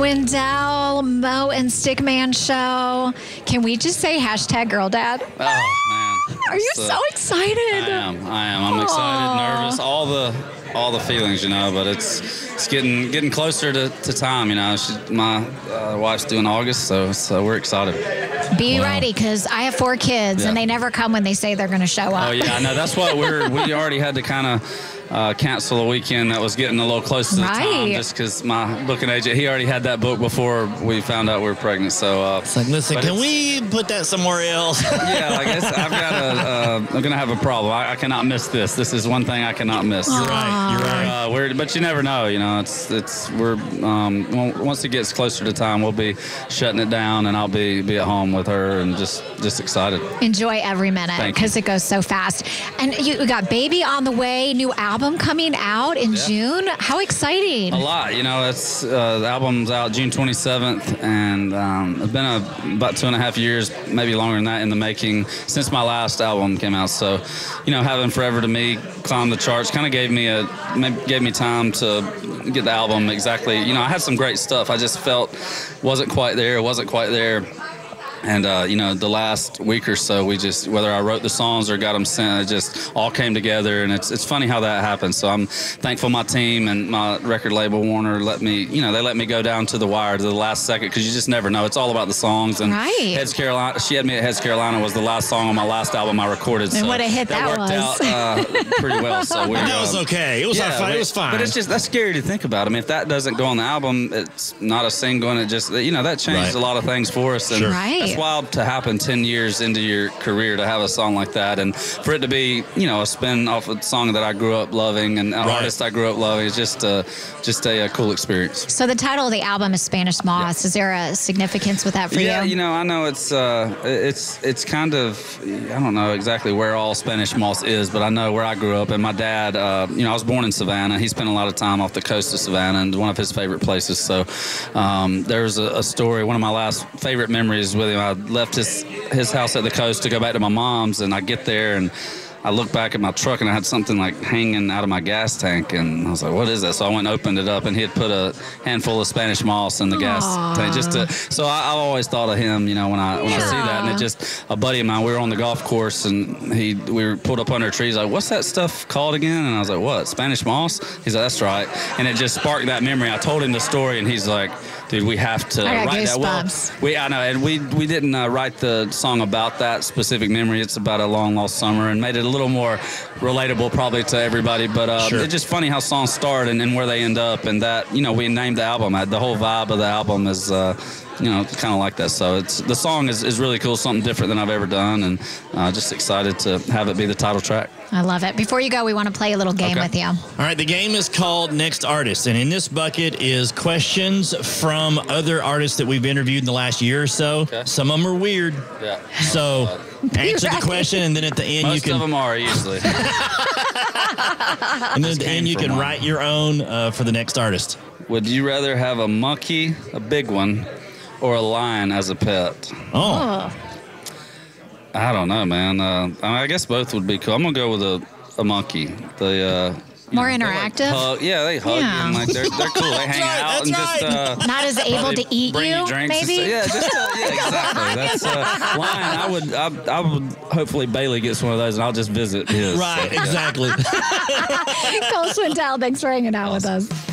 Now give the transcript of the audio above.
Wendell, Mo, and Stickman show. Can we just say hashtag girl dad? Oh, man. Are you so excited? I am. I'm excited, nervous, all the feelings, but it's getting closer to time, my wife's due in August, so we're excited. Be ready, because I have 4 kids, and they never come when they say they're going to show up. Oh, yeah, I know. That's what we already had to kind of cancel a weekend that was getting a little close to the time, just because my booking agent, he already had that book before we found out we were pregnant. So it's like, listen, can we put that somewhere else? Yeah, I guess I'm gonna have a problem. I cannot miss this. This is one thing I cannot miss. You're right. But you never know. We're once it gets closer to time, we'll be shutting it down, and I'll be at home with her and just excited. Enjoy every minute, because it goes so fast. And you got Baby on the way, new album coming out in June. How exciting! A lot, it's the album's out June 27th, and it's been about 2.5 years, maybe longer than that, in the making since my last album came out. So, having Forever to Me climb the charts kind of gave me time to get the album exactly. I had some great stuff. I just felt wasn't quite there. And, the last week or so, whether I wrote the songs or got them sent, it just all came together. And it's funny how that happened. So I'm thankful my team and my record label, Warner, let me go down to the wire to the last second, because you just never know. It's all about the songs. And Heads Carolina, she had me at Heads Carolina was the last song on my last album I recorded. And what a hit that worked out pretty well. So that was okay. It was fine. It was fine. But that's scary to think about. I mean, if that doesn't go on the album, it's not a single, and it just, that changed a lot of things for us. And that's wild to happen 10 years into your career, to have a song like that, and for it to be a spin off a song that I grew up loving and an artist I grew up loving. It's just a cool experience. So the title of the album is Spanish Moss. Is there a significance with that for you? Yeah, I know it's kind of, I don't know exactly where all Spanish Moss is, but I know where I grew up. And my dad, I was born in Savannah. He spent a lot of time off the coast of Savannah, and one of his favorite places. So there's a story, one of my last favorite memories with him. I left his house at the coast to go back to my mom's, and I get there and I look back at my truck, and I had something like hanging out of my gas tank, and I was like, what is that? So I went and opened it up, and he had put a handful of Spanish moss in the gas tank. So I've always thought of him, when I see that. And it just, a buddy of mine, we were on the golf course, and we were pulled up under a tree. He's like, what's that stuff called again? And I was like, what, Spanish moss? He's like, that's right. And it just sparked that memory. I told him the story, and he's like, dude, we have to write that. Well, I know, and we didn't write the song about that specific memory. It's about a long lost summer, and made it a little more relatable probably to everybody. But it's just funny how songs start and where they end up, and that we named the album. The whole vibe of the album is kind of like that. So the song is really cool, something different than I've ever done, and just excited to have it be the title track. I love it. Before you go, we want to play a little game with you. All right, the game is called Next Artist, and in this bucket is questions from other artists that we've interviewed in the last year or so. Okay. Some of them are weird. Yeah. So answer the question, and then at the end most of them are usually. And then at the end you can write your own for the next artist. Would you rather have a monkey, a big one, or a lion as a pet? Oh. I don't know, man. I guess both would be cool. I'm gonna go with a monkey. More interactive. They hug you, and they're cool. They hang out and just not as able to eat you, maybe. Exactly. That's lion. I would. Hopefully Bailey gets one of those, and I'll just visit his. Right. Exactly. Cole Swindell, thanks for hanging out with us.